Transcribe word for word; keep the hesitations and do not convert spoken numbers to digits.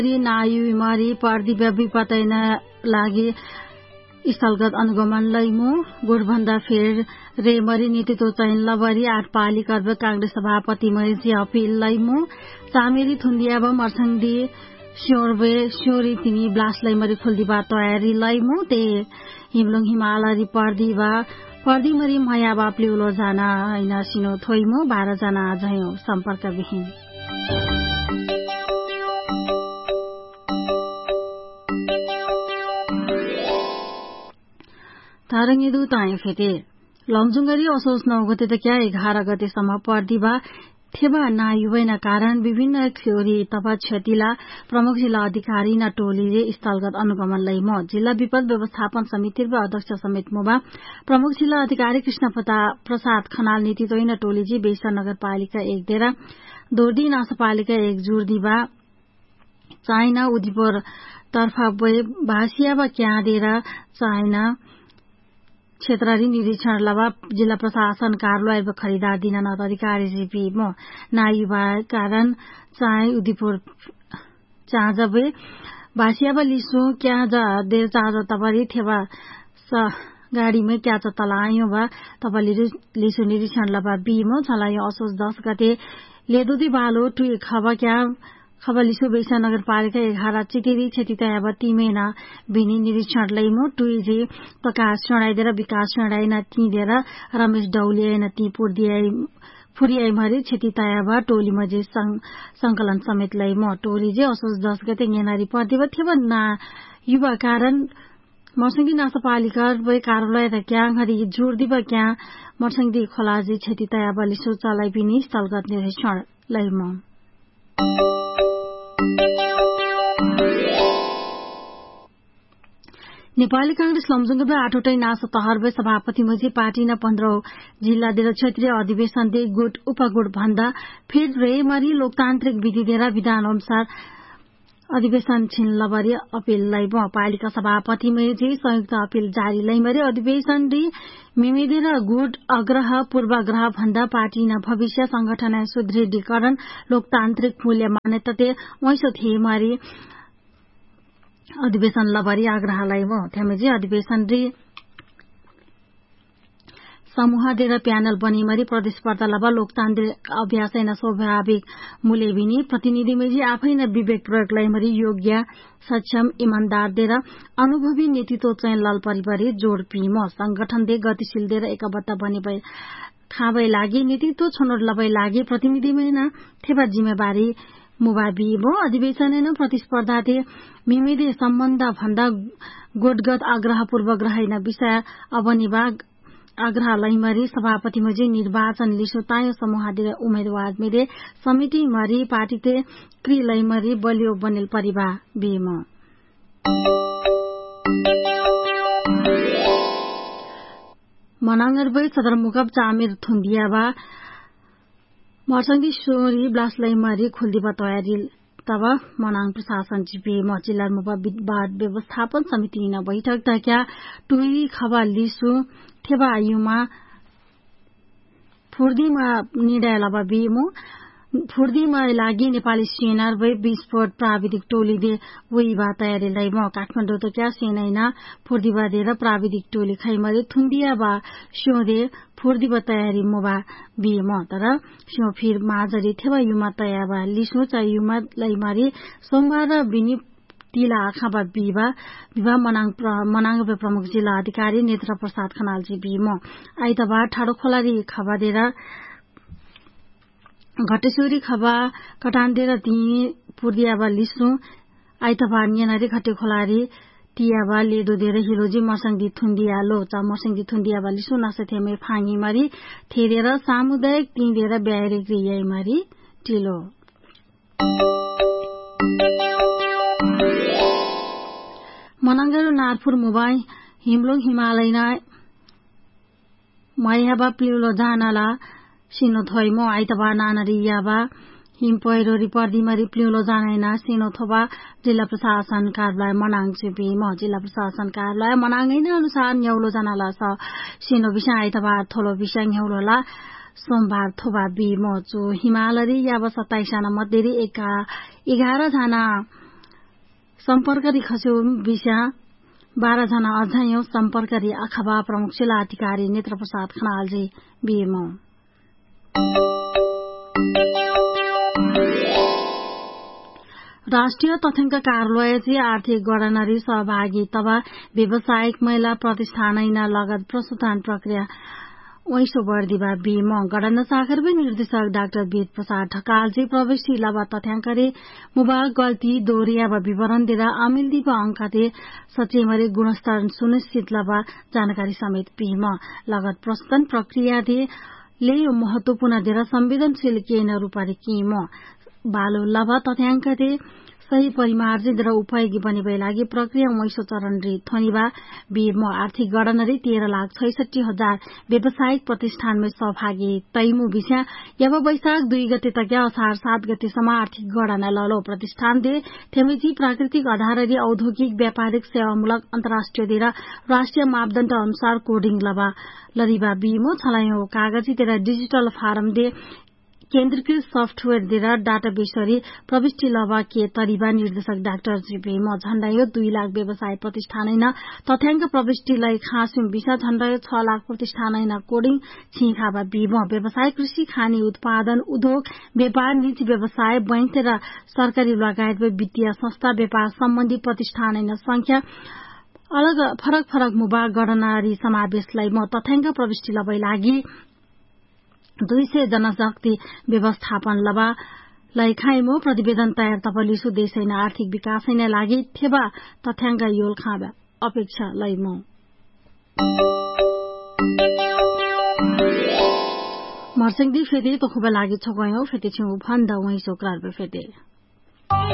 नायु मरी पर्दिव्य विपतैन लागि स्थलगत अनुगमन लैमु गुडभन्दा फेर रेमरी नीतित्व चयन लबरी आठ पाली कर्ब कांग्रेस सभापति मैजी अपिल लैमु चामेरी थुन्दियाब मर्संदी स्योरबे स्योरी तिनी ब्लास लैमरी खुल्दिबा तयारी लैमु ते हिमलुङ हिमालरी पर्दिबा पर्दिमरी मया बापले उलो जाना हैन सिनो थोइमु बाह्र जना आजयौ सम्पर्क विहीन तारंगिदु ताई फेते लमजुङगरी असोज नौ गते त क्या एघार गतेसम्म पर्दिबा थेबा नायुवैना कारण विभिन्न थ्योरी तथा क्षतिला प्रमुख जिल्ला अधिकारी न टोलीले स्थलगत अनुगमन लैम जिल्ला विपद व्यवस्थापन समिति अध्यक्ष समेत मुबा प्रमुख जिल्ला अधिकारी कृष्ण प्रसाद खनाल नीति तोइन टोलीजी बेसा नगरपालिका एक देरा दोर्दी नगरपालिका एक जुर्दीबा चाइना उदिपुर तर्फा भासियाबा क्यादेरा चाइना क्षेत्ररी निरीक्षण लवा जिल्ला प्रशासन कार्यालय खरिदार दिन नत अधिकारी जीपी म नायुबा कारण चाहे उदिपुर चाजबे भासियाबा लिसु क्या जा देर चाज तबरी थेबा स गाड़ी में क्या तलायो बा तबली लिसु निरीक्षण लवा बीमो छलायो असोज दस गते लेदुदी बालो टुई खबा क्या खबलिसु बेसा नगरपालिका एघार चितिरी क्षतितयाब तिमेना बिनी निरीक्षण लैमु टुईजी प्रकाश चढ़ाइदिएर विकास चढ़ाइन तिदेर रमेश डौलियाइन ती पुर्दियाई फुरियाई मरी क्षतितयाब टोली मजे संकलन समेत लैमु टोलीजे असोज दस गते गेनारी पर्दिब थेब ना युवा कारण मर्संगी नगरपालिका कार्यालय त क्या घरी जोड़दिब क्या मर्संगी खोलाजी क्षतितयाब लिसु चलाई बिनी स्थलगत निरीक्षण लैमु नेपाली कांग्रेस लमजुङगबे आठवटै नास तहरबे सभापति मजी पार्टी न पन्ध्रौ जिल्ला देर क्षेत्रीय अधिवेशन दे गुट उपगुट भन्दा फेर रे मरी लोकतान्त्रिक विधि देर विधान अनुसार अधिवेशन छिन लबरी अपील लैब पालिका सभापति मेजी संयुक्त अपील जारी लैमरी अधिवेशन डी मिमिदेर गुट अग्रह पूर्वाग्रह भन्दा पार्टी न भविष्य संगठन सुदृढीकरण लोकतान्त्रिक मूल्य मान्यता वैसो थिए मरी अधिवेशन लबरी आग्रह लैब थेमेजी अधिवेशन डी समूह देर प्यानल बनिमरी प्रतिस्पर्धा लबा लोकतान्त्रिक अभ्यास न स्वाभाविक मूल्य बिनी प्रतिनिधि मेजी आफै न विवेक प्रयोग लैमरी योग्य सक्षम ईमानदार देर अनुभवी नेतृत्व चयन लल परिपरि जोड़ पीम संगठन दे गतिशील देर एकबद्ध बने खाबै लागि नेतृत्व छनौट लबै लागि प्रतिनिधि में थेबा जिम्मेवारी मुबाबी भो अधिवेशन न प्रतिस्पर्धा थे मिमिदे सम्बन्ध भन्दा गोटगत आग्रह पूर्वग्रह न विषय अवनिवाग आग्रह लैमरी सभापति मजी निर्वाचन लिसो तायो समूह दिएर उम्मेदवार मेरे समिति मरी पार्टी ते क्री लैमरी बलियो बनेल परिवा बीम मनांगर बै सदरमुकाब चामेर थुन्दियाबा मर्संगी सोरी ब्लास लैमरी खुल्दिबा तयारी तब मनाङ प्रशासन जीपी म जिल्ला बाढ़ व्यवस्थापन समिति न बैठक तक्या टुई खबा लिसु थेबा आयुमा फुर्दीमा निर्णय लबा बीमु फुर्दीमा लागि नेपाली सेना वे विस्फोट प्राविधिक टोली दे वही बा तयारी लैम काठमाडौँ त क्या सेना फुर्दीबा देर प्राविधिक टोली खैमरी थुन्दिया बा स्योदे फुर्दीबा तयारी मुबा बीम तर स्यो फिर माजरी थेबा युमा तयाबा लिसु चा युमा लैमरी सोमबार बिनी तिला आखाबा बीबा विवाह मनाङ मनाङ प्रमुख जिल्ला अधिकारी नेत्र प्रसाद खनालजी बीम आइतबार ठाडो खोलारी खबा देर घटेश्वरी खबा कटान्देर ती पुर्दियाबा लिसु आइतबार नियनारी घटे खोलारी तियाबा लेदो देर हिरोजी मर्संगी थुन्दिया लो चा मर्संगी थुन्दियाबा लिसु नसे थेमे फांगी मरी थेरेर सामुदायिक तीदेर ब्यारे गृहै मरी टिलो मनाङ्गर नारपुर मुबाई हिमलुङ हिमालयना मयाबा प्लिउलो जानाला सिनो थोइमो आइतबार नानरियाबा हिम पहिरोरी पर्दिमरी प्लिउलो जानाइना सिनो थोबा जिल्ला प्रशासन कार्यालय मनाङ चिपीम जिल्ला प्रशासन कार्यालय मनाङैन अनुसार न्यौलो जानाला स सिनो बिसा आइतबार थोलो बिसा न्यौलोला सोमबार थोबा बीम जो हिमालरी याब सत्ताइस जना मध्येरी एका एघार जना सम्पर्करी खस्यो विषय बाह्र जना अझैयौं सम्पर्करी अखबा प्रमुख जिल्ला अधिकारी नेत्र प्रसाद खनालजी बीएमओ। राष्ट्रिय तथ्याङ्क कार्यालयची आर्थिक गणनारी सहभागी तथा व्यावसायिक महिला प्रतिष्ठानैन लगत प्रस्तुतान प्रक्रिया वैसो बर्दिवा बीम गणना साखरबे निर्देशक डाक्टर वेद प्रसाद ढकालजी प्रवेशी लवा तथ्याङ्करे मुबारक गल्ती दोहोरिया व विवरण दिएर अमिल्दी व अंकाते सचेमरे गुणस्तर सुनिश्चित लवा जानकारी समेत बीम लगत प्रस्तुतन प्रक्रिया दे ले महत्वपूर्ण दिएर संवेदनशील केन रूपले किम बालो लवा तथ्याङ्क दे सही परिमार्जित र उपयोगी बनेबै लागि प्रक्रिया वैसो चरण रे थोनिबा बीम आर्थिक गणना तेह्र लाख छैसठी हजार व्यावसायिक प्रतिष्ठान में सहभागी तैमु विषय यब वैशाख दुई गते तक असार सात गतेसम्म आर्थिक गणना ललो प्रतिष्ठान दे थेमेजी प्राकृतिक आधार रे औद्योगिक व्यापारिक सेवामूलक अन्तर्राष्ट्रिय दिएर राष्ट्रिय मापदण्ड अनुसार कोडिङ लबा लरिबा बीमो छलायो कागजी तेरा डिजिटल फारम दे केन्द्रीकृत सफ्टवेयर दिएर डाटाबेसरी प्रविष्टि लवा के तरिबा निर्देशक डाक्टर जीपीम झण्डायो दुई लाख व्यवसाय प्रतिष्ठानैन तथ्याङ्क प्रविष्टिलाई खास्यौं विषय झण्डायो छ लाख प्रतिष्ठानैन कोडिङ छिखाबा बीम व्यवसाय कृषि खानी उत्पादन उद्योग व्यापार निजी व्यवसाय बैंक र सरकारी लगायत वित्तीय संस्था व्यापार सम्बन्धी प्रतिष्ठानैन संख्या अलग फरक फरक मुबा गणनारी समावेशलाई म तथ्याङ्क प्रविष्टि लबै लागि दुई सय जनशक्ति व्यवस्थापन लबा लैखाइमो प्रतिवेदन तयार तपलिसु देशैन आर्थिक विकासैन लागि थेबा तथ्याङ्क योल खाबा अपेक्षा लैमो मर्सिङदी फेदे तखुबा लागि छगयौ फेते छु भन्दा वही सोक्रार फेदे